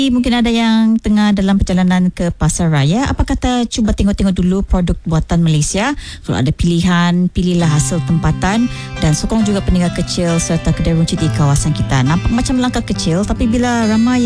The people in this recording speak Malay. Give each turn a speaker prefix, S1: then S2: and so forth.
S1: Mungkin ada yang tengah dalam perjalanan ke pasar raya. Apa kata cuba tengok-tengok dulu produk buatan Malaysia. Kalau ada pilihan, pilihlah hasil tempatan dan sokong juga peniaga kecil serta kedai runci di kawasan kita. Nampak macam langkah kecil, tapi bila ramai